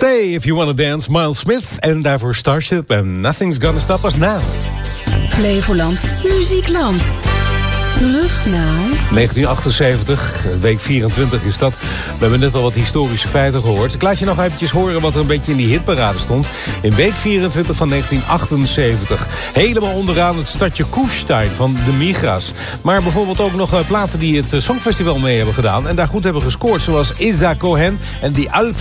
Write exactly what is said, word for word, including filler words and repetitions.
Stay if you wanna dance, Miles Smith. En daarvoor Starship en Nothing's Gonna Stop Us Now. Flevoland, Muziekland. Terug naar... negentien achtenzeventig, week vierentwintig is dat. We hebben net al wat historische feiten gehoord. Ik laat je nog eventjes horen wat er een beetje in die hitparade stond. In week vierentwintig van negentien achtenzeventig. Helemaal onderaan het stadje Kufstein van de Migras. Maar bijvoorbeeld ook nog platen die het Songfestival mee hebben gedaan. En daar goed hebben gescoord. Zoals Isa Cohen en die Alpha